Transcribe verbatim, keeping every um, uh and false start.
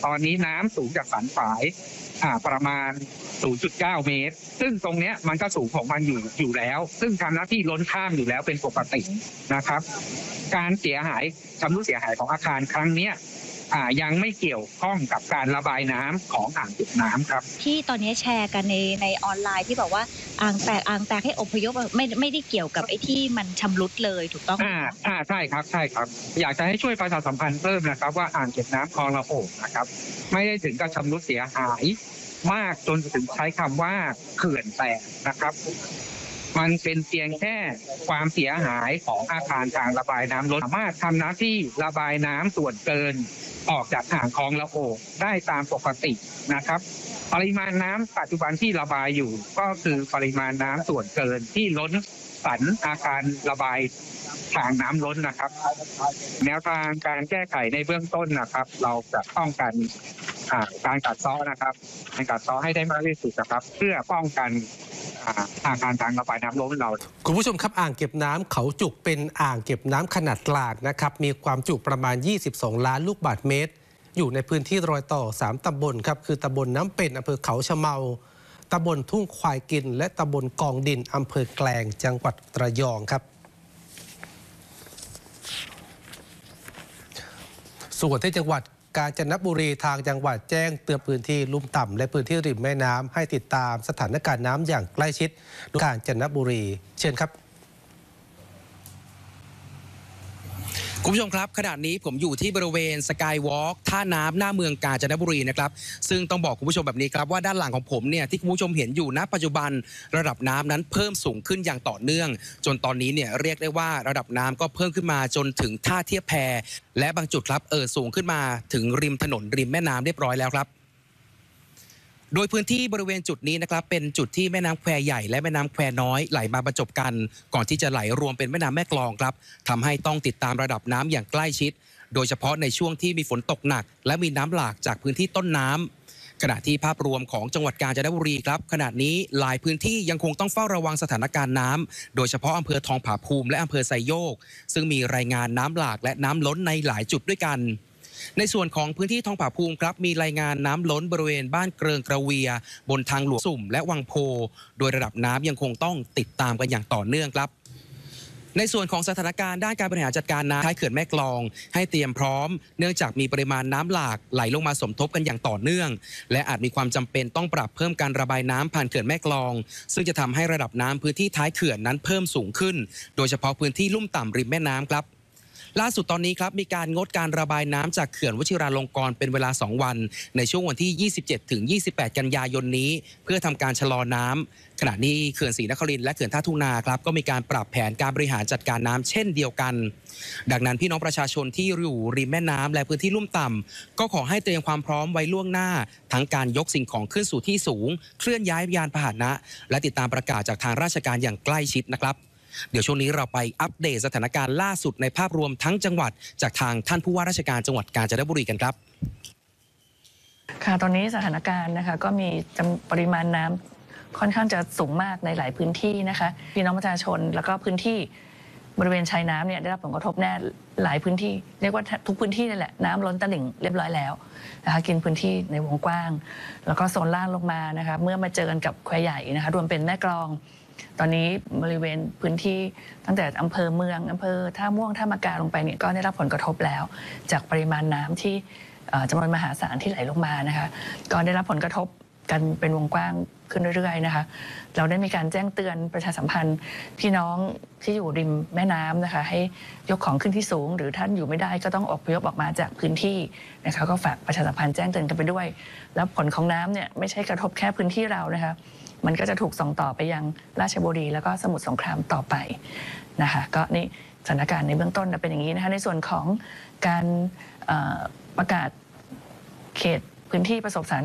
ตอนนี้น้ำสูงจากสันฝายอ่าประมาณ ศูนย์จุดเก้า เมตรซึ่งตรงเนี้ยมันก็สูงของมันอยู่อยู่แล้วซึ่งทำหน้าที่ล้นข้ามอยู่แล้วเป็นปกตินะครับการเสียหายชำรุดเสียหายของอาคารครั้งเนี้ยอ่ายังไม่เกี่ยวข้องกับการระบายน้ำของอ่างเก็บน้ำครับที่ตอนนี้แชร์กันในในออนไลน์ที่บอกว่าอ่างแตกอ่างแตกให้อพยพไม่ไม่ได้เกี่ยวกับไอ้ที่มันชำรุดเลยถูกต้องไหมอ่าอ่าใช่ครับใช่ครับอยากจะให้ช่วยประชาสัมพันธ์เพิ่มนะครับว่าอ่างเก็บน้ำคลองละโอ่งนะครับไม่ได้ถึงกับชำรุดเสียหายมากจนถึงใช้คำว่าเขื่อนแตกนะครับมันเป็นเพียงแค่ความเสียหายของอาคารทางระบายน้ำล้นสามารถทำหน้าที่ระบายน้ำส่วนเกินออกจากอ่างคลองละโอ่งได้ตามปกตินะครับปริมาณน้ำปัจจุบันที่ระบายอยู่ก็คือปริมาณน้ำส่วนเกินที่ล้นสันอาคารระบายทางน้ำล้นนะครับแนวทางการแก้ไขในเบื้องต้นนะครับเราจะป้องกันการกัดเซาะนะครับการกัดเซาะให้ได้มากที่สุดนะครับเพื่อป้องกันอาคารทางระบายน้ำล้นเราคุณผู้ชมครับอ่างเก็บน้ำเขาจุกเป็นอ่างเก็บน้ำขนาดกลางนะครับมีความจุประมาณยี่สิบสองล้านลูกบาศก์เมตรอยู่ในพื้นที่รอยต่อสามตำบลครับคือตำบลน้ำเป็นอำเภอเขาชะเมาตำบลทุ่งควายกินและตำบลกองดินอำเภอแกลงจังหวัดระยองครับส่วนที่จังหวัดกาญจนบุรีทางจังหวัดแจ้งเตือนพื้นที่ลุ่มต่ำและพื้นที่ริมแม่น้ำให้ติดตามสถานการณ์น้ำอย่างใกล้ชิดกาญจนบุรีเชิญครับคุณผู้ชมครับขณะนี้ผมอยู่ที่บริเวณสกายวอล์กท่าน้ำหน้าเมืองกาญจนบุรีนะครับซึ่งต้องบอกคุณผู้ชมแบบนี้ครับว่าด้านหลังของผมเนี่ยที่คุณผู้ชมเห็นอยู่ณปัจจุบันระดับน้ำนั้นเพิ่มสูงขึ้นอย่างต่อเนื่องจนตอนนี้เนี่ยเรียกได้ว่าระดับน้ำก็เพิ่มขึ้นมาจนถึงท่าเทียบแพและบางจุดครับเอ่อสูงขึ้นมาถึงริมถนนริมแม่น้ำเรียบร้อยแล้วครับโดยพื้นที่บริเวณจุดนี้นะครับเป็นจุดที่แม่น้ำแควใหญ่และแม่น้ำแควน้อยไหลมาบรรจบกันก่อนที่จะไหลรวมเป็นแม่น้ำแม่กลองครับทำให้ต้องติดตามระดับน้ำอย่างใกล้ชิดโดยเฉพาะในช่วงที่มีฝนตกหนักและมีน้ำหลากจากพื้นที่ต้นน้ำขณะที่ภาพรวมของจังหวัดกาญจนบุรีครับขณะนี้หลายพื้นที่ยังคงต้องเฝ้าระวังสถานการณ์น้ำโดยเฉพาะอำเภอทองผาภูมิและอำเภอไซโยกซึ่งมีรายงานน้ำหลากและน้ำล้นในหลายจุดด้วยกันในส่วนของพื้นที่ทองผาภูมิครับมีรายงานน้ำล้นบริเวณบ้านเกริงกระเวียบนทางหลวงสุ่มและวังโพโดยระดับน้ำยังคงต้องติดตามกันอย่างต่อเนื่องครับในส่วนของสถานการณ์ด้านการบริหารจัดการน้ำท้ายเขื่อนแม่กลองให้เตรียมพร้อมเนื่องจากมีปริมาณน้ำหลากไหลลงมาสมทบกันอย่างต่อเนื่องและอาจมีความจำเป็นต้องปรับเพิ่มการระบายน้ำผ่านเขื่อนแม่กลองซึ่งจะทำให้ระดับน้ำพื้นที่ท้ายเขื่อนนั้นเพิ่มสูงขึ้นโดยเฉพาะพื้นที่ลุ่มต่ำริมแม่น้ำครับล่าสุดตอนนี้ครับมีการงดการระบายน้ำจากเขื่อนวชิราลงกรณ์เป็นเวลาสองวันในช่วงวันที่ยี่สิบเจ็ดถึงยี่สิบแปดกันยายนนี้เพื่อทำการชะลอน้ำขณะนี้เขื่อนศรีนครินทร์และเขื่อนท่าทุ่งนาครับก็มีการปรับแผนการบริหารจัดการน้ำเช่นเดียวกันดังนั้นพี่น้องประชาชนที่อยู่ริมแม่น้ำและพื้นที่ลุ่มต่ำก็ขอให้เตรียมความพร้อมไว้ล่วงหน้าทั้งการยกสิ่งของขึ้นสู่ที่สูงเคลื่อนย้ายยานพาหนะและติดตามประกาศจากทางราชการอย่างใกล้ชิดนะครับเดี๋ยวช่วงนี้เราไปอัปเดตสถานการณ์ล่าสุดในภาพรวมทั้งจังหวัดจากทางท่านผู้ว่าราชการจังหวัดกาญจนบุรีกันครับค่ะตอนนี้สถานการณ์นะคะก็มีปริมาณน้ำค่อนข้างจะสูงมากในหลายพื้นที่นะคะพี่น้องประชาชนแล้วก็พื้นที่บริเวณชายน้ำเนี่ยได้รับผลกระทบแน่หลายพื้นที่เรียกว่าทุกพื้นที่นั่นแหละน้ำล้นตลิ่งเรียบร้อยแล้วนะคะกินพื้นที่ในวงกว้างแล้วก็โซนล่างลงมานะคะเมื่อมาเจอกันกับแควใหญ่นะคะรวมเป็นแม่กลองตอนนี้บริเวณพื้นที่ตั้งแต่อำเภอเมืองอำเภอท่าม่วงท่ามะกาลงไปเนี่ยก็ได้รับผลกระทบแล้วจากปริมาณน้ำที่จำนวนมหาศาลที่ไหลลงมานะคะก็ได้รับผลกระทบกันเป็นวงกว้างขึ้นเรื่อยๆนะคะเราได้มีการแจ้งเตือนประชาสัมพันธ์พี่น้องที่อยู่ริมแม่น้ำนะคะให้ยกของขึ้นที่สูงหรือท่านอยู่ไม่ได้ก็ต้องอพยพออกมาจากพื้นที่นะคะก็ฝากประชาสัมพันธ์แจ้งเตือนกันไปด้วยแล้วผลของน้ำเนี่ยไม่ใช่กระทบแค่พื้นที่เรานะคะมันก็จะถูกส่งต่อไปยังราชบุรีแล้วก็สมุทรสงครามต่อไปนะคะก็นี่สถานการณ์ในเบื้องต้นเป็นอย่างนี้นะคะในส่วนของการประกาศเขตพื้นที่ประสบสถาน